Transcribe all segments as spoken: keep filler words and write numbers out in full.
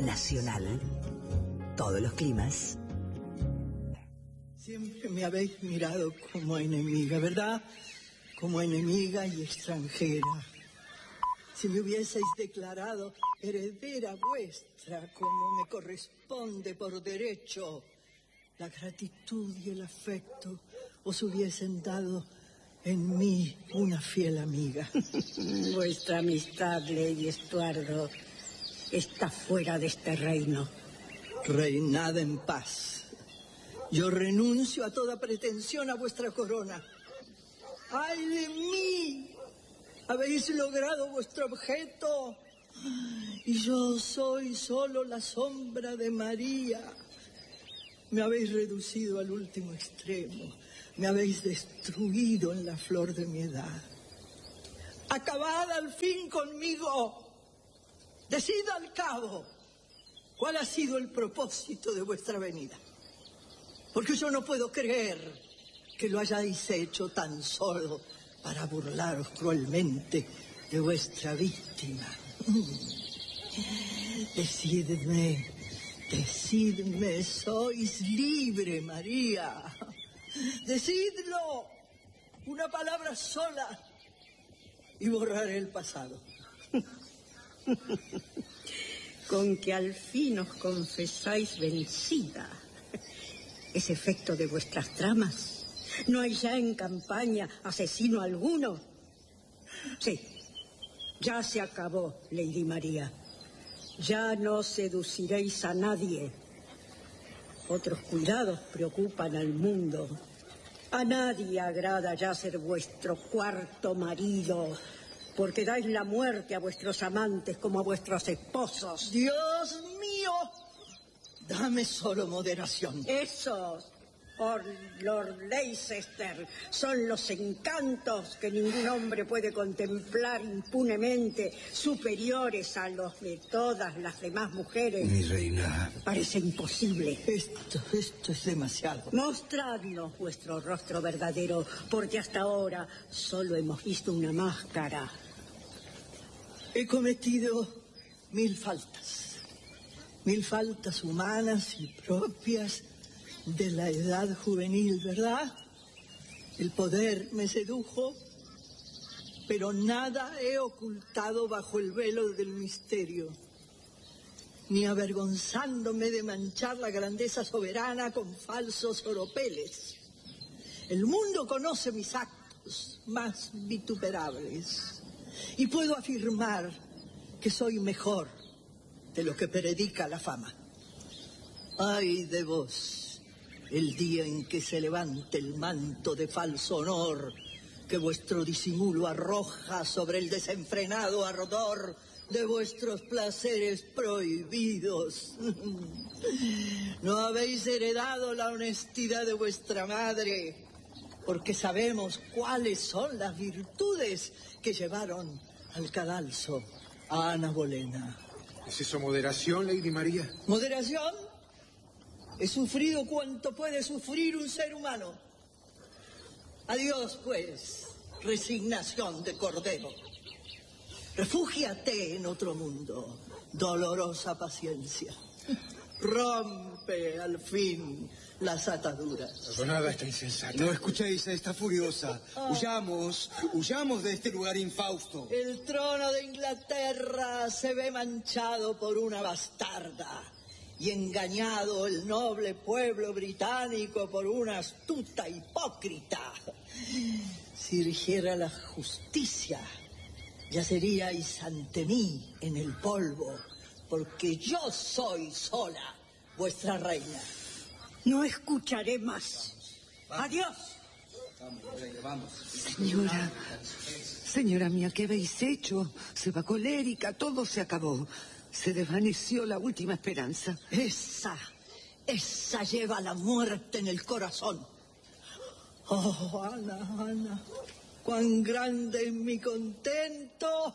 Nacional. Todos los climas. Siempre me habéis mirado como enemiga, ¿verdad? Como enemiga y extranjera. Si me hubieseis declarado heredera vuestra, como me corresponde por derecho, la gratitud y el afecto os hubiesen dado en mí una fiel amiga. Vuestra amistad, Lady Estuardo, está fuera de este reino. Reinad en paz. Yo renuncio a toda pretensión a vuestra corona. ¡Ay de mí! Habéis logrado vuestro objeto y yo soy solo la sombra de María. Me habéis reducido al último extremo. Me habéis destruido en la flor de mi edad. Acabad al fin conmigo. Decid al cabo cuál ha sido el propósito de vuestra venida. Porque yo no puedo creer que lo hayáis hecho tan solo para burlaros cruelmente de vuestra víctima. Decidme, decidme, sois libre, María. Decidlo, una palabra sola y borraré el pasado. Con que al fin os confesáis vencida. ¿Es efecto de vuestras tramas? ¿No hay ya en campaña asesino alguno? Sí, ya se acabó, Lady María. Ya no seduciréis a nadie. Otros cuidados preocupan al mundo. A nadie agrada ya ser vuestro cuarto marido, porque dais la muerte a vuestros amantes como a vuestros esposos. ¡Dios mío! Dame solo moderación. Esos, por Lord Leicester, son los encantos que ningún hombre puede contemplar impunemente, superiores a los de todas las demás mujeres. Mi reina. Parece imposible. Esto, esto es demasiado. Mostradnos vuestro rostro verdadero, porque hasta ahora solo hemos visto una máscara. He cometido mil faltas. Mil faltas humanas y propias de la edad juvenil, ¿verdad? El poder me sedujo, pero nada he ocultado bajo el velo del misterio, ni avergonzándome de manchar la grandeza soberana con falsos oropeles. El mundo conoce mis actos más vituperables y puedo afirmar que soy mejor de lo que predica la fama. Ay de vos, el día en que se levante el manto de falso honor que vuestro disimulo arroja sobre el desenfrenado ardor de vuestros placeres prohibidos. No habéis heredado la honestidad de vuestra madre, porque sabemos cuáles son las virtudes que llevaron al cadalso a Ana Bolena. ¿Es eso moderación, Lady María? ¿Moderación? He sufrido cuanto puede sufrir un ser humano. Adiós, pues, resignación de cordero. Refúgiate en otro mundo, dolorosa paciencia. Rompe, al fin, las ataduras. Perdonada esta insensata. No escuchéis a esta furiosa. Huyamos, huyamos de este lugar infausto. El trono de Inglaterra se ve manchado por una bastarda y engañado el noble pueblo británico por una astuta hipócrita. Si rigiera la justicia, yaceríais ante mí en el polvo, porque yo soy sola vuestra reina. No escucharé más. Adiós. Señora, señora mía, ¿qué habéis hecho? Se va colérica, todo se acabó. Se desvaneció la última esperanza. Esa, esa lleva la muerte en el corazón. Oh, Ana, Ana, cuán grande es mi contento.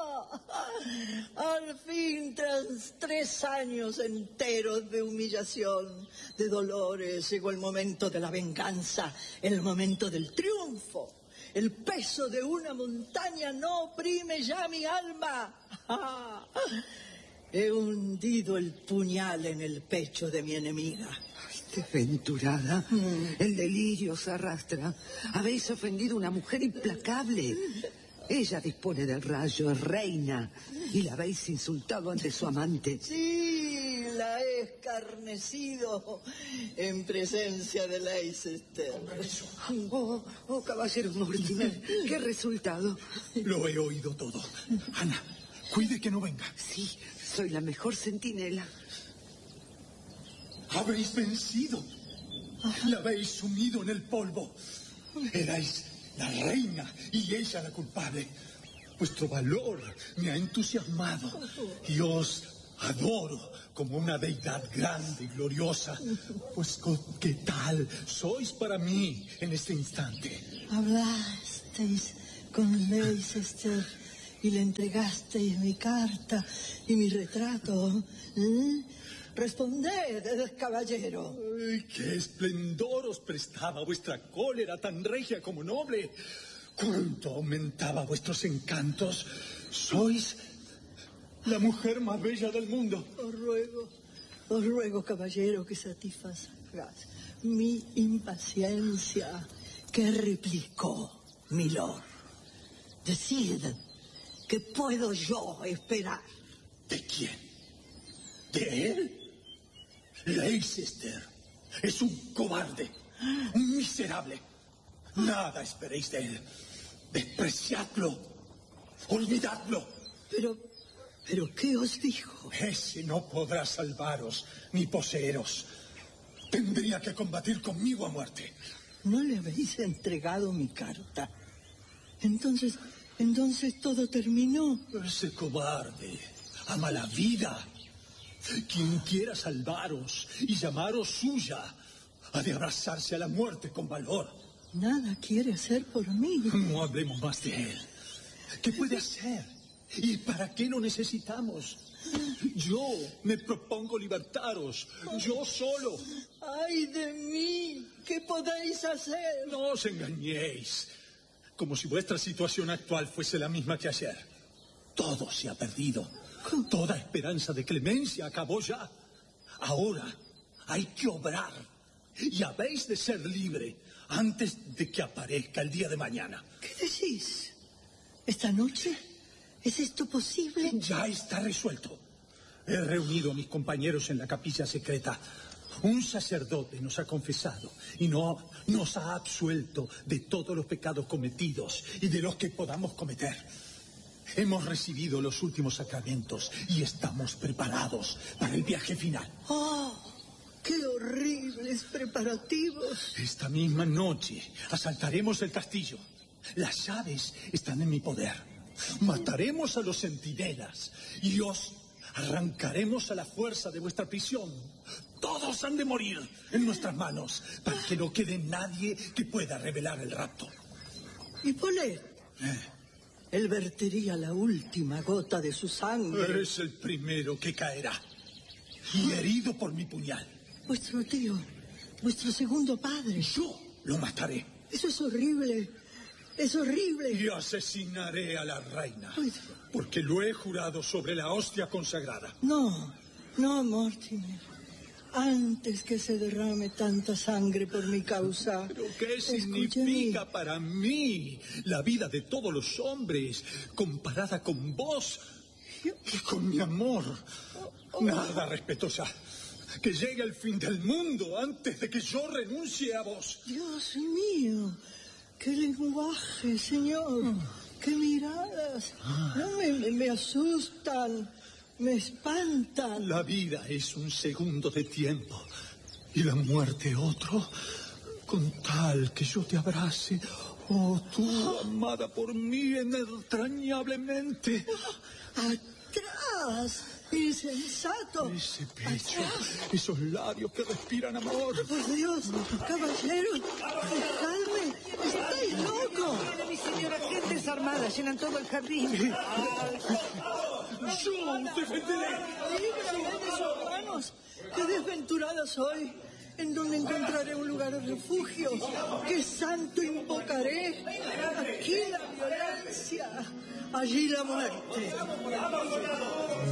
Al fin, tras tres años enteros de humillación, de dolores, llegó el momento de la venganza, el momento del triunfo. El peso de una montaña no oprime ya mi alma. He hundido el puñal en el pecho de mi enemiga. Desventurada, mm. el delirio se arrastra. Habéis ofendido a una mujer implacable. Ella dispone del rayo, es reina, y la habéis insultado ante su amante. Sí, la he escarnecido en presencia de Leicester. Oh, oh, caballero Mortimer, ¿qué resultado? Lo he oído todo. Ana, cuide que no venga. Sí, soy la mejor centinela. Habéis vencido. La habéis sumido en el polvo. Erais la reina y ella la culpable. Vuestro valor me ha entusiasmado y os adoro como una deidad grande y gloriosa. Pues, ¿qué tal sois para mí en este instante? Hablasteis con Leicester y le entregasteis mi carta y mi retrato. ¿Eh? Responded, caballero. Ay, qué esplendor os prestaba vuestra cólera tan regia como noble. Cuánto aumentaba vuestros encantos. Sois la mujer más bella del mundo. Os ruego, os ruego, caballero, que satisfagas mi impaciencia. ¿Qué replicó, milord? Decid, ¿qué puedo yo esperar? ¿De quién? ¿De él? Leicester es un cobarde, un miserable. Nada esperéis de él. Despreciadlo, olvidadlo. Pero, pero, ¿qué os dijo? Ese no podrá salvaros ni poseeros. Tendría que combatir conmigo a muerte. ¿No le habéis entregado mi carta? Entonces, entonces todo terminó. Ese cobarde ama la vida. Quien quiera salvaros y llamaros suya, ha de abrazarse a la muerte con valor. Nada quiere hacer por mí. No hablemos más de él. ¿Qué puede hacer? ¿Y para qué lo necesitamos? Yo me propongo libertaros, yo solo. ¡Ay de mí! ¿Qué podéis hacer? No os engañéis, como si vuestra situación actual fuese la misma que ayer. Todo se ha perdido. Toda esperanza de clemencia acabó ya. Ahora hay que obrar. Y habéis de ser libre antes de que aparezca el día de mañana. ¿Qué decís? ¿Esta noche? ¿Es esto posible? Ya está resuelto. He reunido a mis compañeros en la capilla secreta. Un sacerdote nos ha confesado y no nos ha absuelto de todos los pecados cometidos y de los que podamos cometer. Hemos recibido los últimos sacramentos y estamos preparados para el viaje final. ¡Oh! ¡Qué horribles preparativos! Esta misma noche asaltaremos el castillo. Las llaves están en mi poder. Mataremos a los centinelas y os arrancaremos a la fuerza de vuestra prisión. Todos han de morir en nuestras manos para que no quede nadie que pueda revelar el rapto. ¿Y Polet? ¿Eh? Él vertería la última gota de su sangre. Es el primero que caerá. Y herido por mi puñal. Vuestro tío, vuestro segundo padre. Yo lo mataré. Eso es horrible. Es horrible. Y asesinaré a la reina. Porque lo he jurado sobre la hostia consagrada. No, no, Mortimer. Antes que se derrame tanta sangre por mi causa. ¿Pero qué significa Escúchame. para mí la vida de todos los hombres comparada con vos y con mi amor? Nada, respetuosa. Que llegue el fin del mundo antes de que yo renuncie a vos. Dios mío, qué lenguaje, señor. Qué miradas. No, me, me, me asustan. Me espantan. La vida es un segundo de tiempo y la muerte otro, con tal que yo te abrace, oh tú, amada por mí entrañablemente. ¡Atrás! ¡Insensato! Ese pecho, esos labios que respiran amor. ¡Por Dios! ¡Caballero! ¡Dejadme! ¡Estáis loco! Mi señora, gentes armadas llenan todo el jardín. ¡Yo defenderé! ¡Líbrame de sus manos! ¡Qué desventurada soy! ¿En dónde encontraré un lugar de refugio? ¿Qué santo invocaré? Aquí la violencia, allí la muerte.